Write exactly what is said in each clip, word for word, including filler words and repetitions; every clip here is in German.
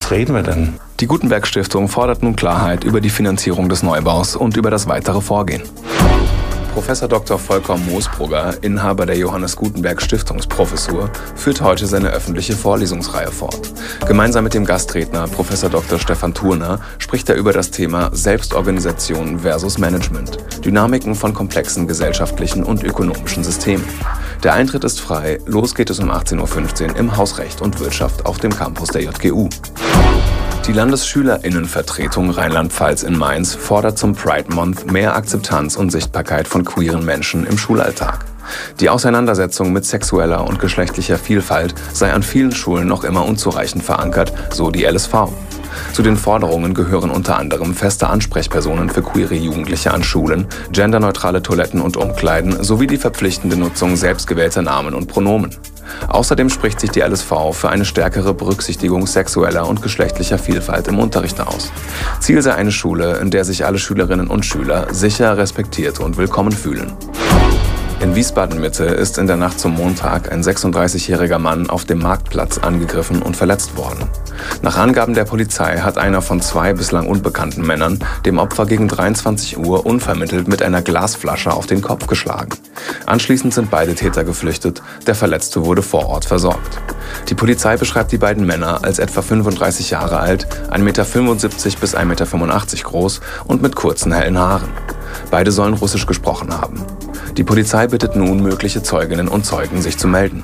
was reden wir denn? Die Gutenberg Stiftung fordert nun Klarheit über die Finanzierung des Neubaus und über das weitere Vorgehen. Professor Doktor Volker Moosbrugger, Inhaber der Johannes Gutenberg Stiftungsprofessur, führt heute seine öffentliche Vorlesungsreihe fort. Gemeinsam mit dem Gastredner Professor Doktor Stefan Thurner spricht er über das Thema Selbstorganisation versus Management, Dynamiken von komplexen gesellschaftlichen und ökonomischen Systemen. Der Eintritt ist frei, los geht es um achtzehn Uhr fünfzehn im Haus Recht und Wirtschaft auf dem Campus der J G U. Die Landesschülerinnenvertretung Rheinland-Pfalz in Mainz fordert zum Pride Month mehr Akzeptanz und Sichtbarkeit von queeren Menschen im Schulalltag. Die Auseinandersetzung mit sexueller und geschlechtlicher Vielfalt sei an vielen Schulen noch immer unzureichend verankert, so die L S V. Zu den Forderungen gehören unter anderem feste Ansprechpersonen für queere Jugendliche an Schulen, genderneutrale Toiletten und Umkleiden sowie die verpflichtende Nutzung selbstgewählter Namen und Pronomen. Außerdem spricht sich die L S V für eine stärkere Berücksichtigung sexueller und geschlechtlicher Vielfalt im Unterricht aus. Ziel sei eine Schule, in der sich alle Schülerinnen und Schüler sicher, respektiert und willkommen fühlen. In Wiesbaden-Mitte ist in der Nacht zum Montag ein sechsunddreißigjähriger Mann auf dem Marktplatz angegriffen und verletzt worden. Nach Angaben der Polizei hat einer von zwei bislang unbekannten Männern dem Opfer gegen dreiundzwanzig Uhr unvermittelt mit einer Glasflasche auf den Kopf geschlagen. Anschließend sind beide Täter geflüchtet, der Verletzte wurde vor Ort versorgt. Die Polizei beschreibt die beiden Männer als etwa fünfunddreißig Jahre alt, ein Meter fünfundsiebzig bis ein Meter fünfundachtzig groß und mit kurzen hellen Haaren. Beide sollen Russisch gesprochen haben. Die Polizei bittet nun mögliche Zeuginnen und Zeugen, sich zu melden.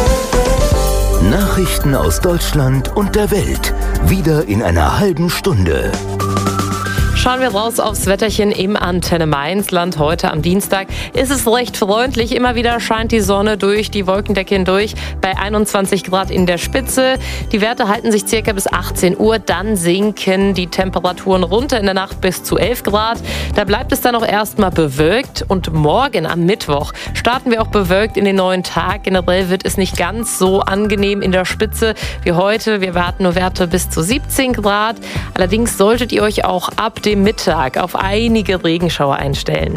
Nachrichten aus Deutschland und der Welt. Wieder in einer halben Stunde. Schauen wir raus aufs Wetterchen im Antenne Mainz-Land. Heute am Dienstag ist es recht freundlich. Immer wieder scheint die Sonne durch die Wolkendecke hindurch bei einundzwanzig Grad in der Spitze. Die Werte halten sich circa bis achtzehn Uhr. Dann sinken die Temperaturen runter in der Nacht bis zu elf Grad. Da bleibt es dann auch erstmal bewölkt. Und morgen am Mittwoch starten wir auch bewölkt in den neuen Tag. Generell wird es nicht ganz so angenehm in der Spitze wie heute. Wir warten nur Werte bis zu siebzehn Grad. Allerdings solltet ihr euch auch ab dem Mittag auf einige Regenschauer einstellen.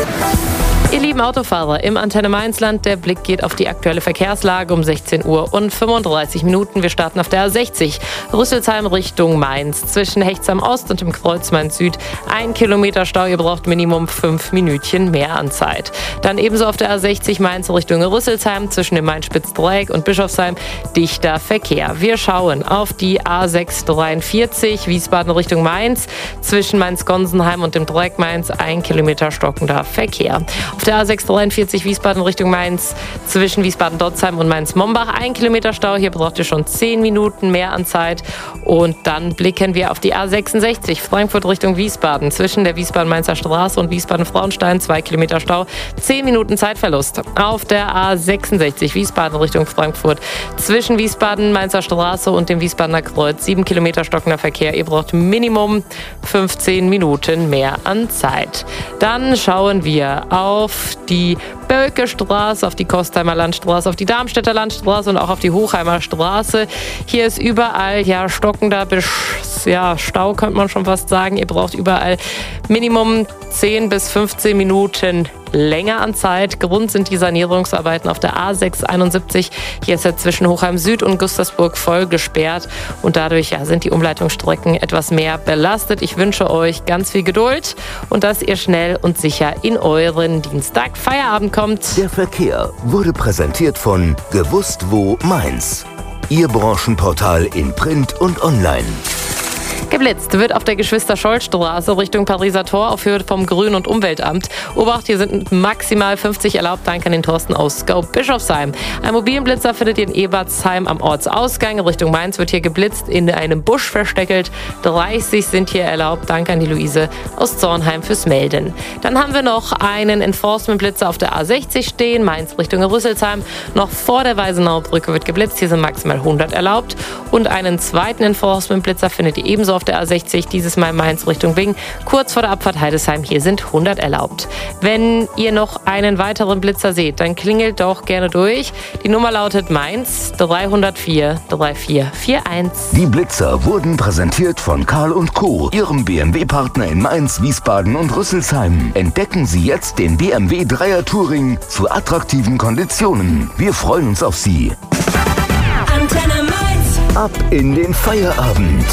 Ihr lieben Autofahrer im Antenne Mainz-Land, der Blick geht auf die aktuelle Verkehrslage um sechzehn Uhr und fünfunddreißig Minuten. Wir starten auf der A sechzig, Rüsselsheim Richtung Mainz. Zwischen Hechtsheim Ost und dem Kreuz Mainz Süd ein Kilometer Stau. Ihr braucht Minimum fünf Minütchen mehr an Zeit. Dann ebenso auf der A sechzig Mainz Richtung Rüsselsheim. Zwischen dem Main-Spitz-Dreieck und Bischofsheim dichter Verkehr. Wir schauen auf die A sechshundertdreiundvierzig Wiesbaden Richtung Mainz. Zwischen Mainz-Gonsenheim und dem Dreieck Mainz ein Kilometer stockender Verkehr. Auf der A sechshundertdreiundvierzig Wiesbaden Richtung Mainz zwischen Wiesbaden-Dotzheim und Mainz-Mombach ein Kilometer Stau. Hier braucht ihr schon zehn Minuten mehr an Zeit. Und dann blicken wir auf die A sechsundsechzig Frankfurt Richtung Wiesbaden. Zwischen der Wiesbaden-Mainzer Straße und Wiesbaden-Frauenstein zwei Kilometer Stau, zehn Minuten Zeitverlust. Auf der A sechsundsechzig Wiesbaden Richtung Frankfurt. Zwischen Wiesbaden-Mainzer Straße und dem Wiesbadener Kreuz sieben Kilometer stockender Verkehr. Ihr braucht Minimum fünfzehn Minuten mehr an Zeit. Dann schauen wir auf die Bölke-Straße, auf die Kostheimer Landstraße, auf die Darmstädter Landstraße und auch auf die Hochheimer Straße. Hier ist überall ja stockender Besch- ja, Stau, könnte man schon fast sagen. Ihr braucht überall Minimum zehn bis fünfzehn Minuten länger an Zeit. Grund sind die Sanierungsarbeiten auf der A sechshunderteinundsiebzig. Hier ist ja zwischen Hochheim Süd und Gustavsburg voll gesperrt und dadurch ja, sind die Umleitungsstrecken etwas mehr belastet. Ich wünsche euch ganz viel Geduld und dass ihr schnell und sicher in euren Dienstag Feierabend kommt. Der Verkehr wurde präsentiert von Gewusst wo Mainz. Ihr Branchenportal in Print und Online. Geblitzt wird auf der Geschwister-Scholl-Straße Richtung Pariser Tor auf Höhe vom Grün- und Umweltamt. Obacht, hier sind maximal fünfzig erlaubt. Danke an den Thorsten aus Scope Bischofsheim. Ein mobilen Blitzer findet ihr in Ebertsheim am Ortsausgang. Richtung Mainz wird hier geblitzt, in einem Busch versteckelt. dreißig sind hier erlaubt. Danke an die Luise aus Zornheim fürs Melden. Dann haben wir noch einen Enforcement-Blitzer auf der A sechzig stehen. Mainz Richtung Rüsselsheim. Noch vor der Weisenaubrücke wird geblitzt. Hier sind maximal hundert erlaubt. Und einen zweiten Enforcement-Blitzer findet ihr ebenso auf der A sechzig, dieses Mal Mainz Richtung Wing, kurz vor der Abfahrt Heidesheim. Hier sind hundert erlaubt. Wenn ihr noch einen weiteren Blitzer seht, dann klingelt doch gerne durch. Die Nummer lautet Mainz dreihundertvier vierunddreißig einundvierzig. Die Blitzer wurden präsentiert von Karl und Co., Ihrem B M W-Partner in Mainz, Wiesbaden und Rüsselsheim. Entdecken Sie jetzt den B M W Dreier Touring zu attraktiven Konditionen. Wir freuen uns auf Sie. Antenne Mainz. Ab in den Feierabend.